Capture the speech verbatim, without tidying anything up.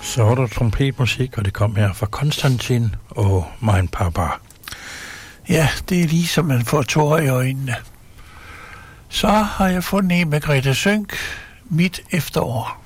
Så var der trompetmusik, og det kom her fra Konstantin og Mein Papa. Ja, det er lige som man får tårer i øjnene. Så har jeg fundet en med Grete Sønck, Mit efterår.